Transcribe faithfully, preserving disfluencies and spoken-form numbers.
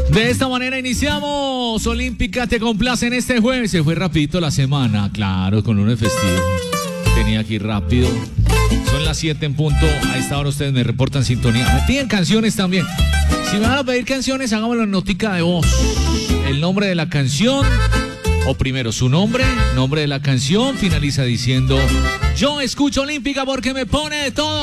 De esta manera iniciamos. Olímpica te complace en este jueves. Se fue rapidito la semana, claro, con lunes festivo. Tenía que ir rápido. Son las siete en punto. A esta hora ustedes me reportan sintonía. Me piden canciones también. Si me van a pedir canciones, háganmelo en notica de voz. El nombre de la canción, o primero su nombre, nombre de la canción, finaliza diciendo: yo escucho Olímpica porque me pone de todo.